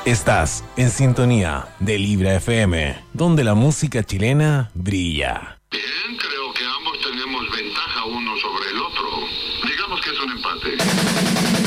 Estás en sintonía de Libra FM, donde la música chilena brilla. Bien, creo que ambos tenemos ventaja uno sobre el otro. Digamos que es un empate.